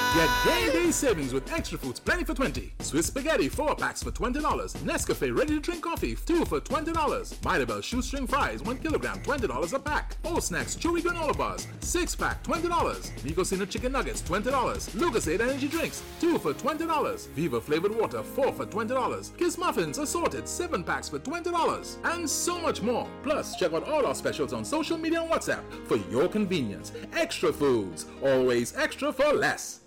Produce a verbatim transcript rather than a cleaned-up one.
Get game day savings with Extra Foods Plenty for twenty. Swiss Spaghetti four packs for twenty dollars. Nescafe ready to drink coffee two for twenty dollars. Vita shoestring fries one kilogram twenty dollars a pack. Old Snacks chewy granola bars six pack twenty dollars. Nicosina chicken nuggets twenty dollars. Lucasade energy drinks two for twenty dollars. Viva flavored water four for twenty dollars. Kiss muffins assorted seven packs for twenty dollars. And so much more. Plus, check out all our specials on social media and WhatsApp for your convenience. Extra Foods, always extra for less.